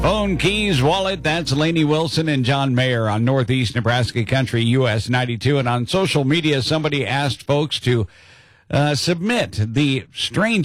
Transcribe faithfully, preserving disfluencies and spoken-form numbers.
Phone, keys, wallet. That's Lainey Wilson and John Mayer on Northeast Nebraska Country U S ninety-two. And on social media, somebody asked folks to uh, submit the strange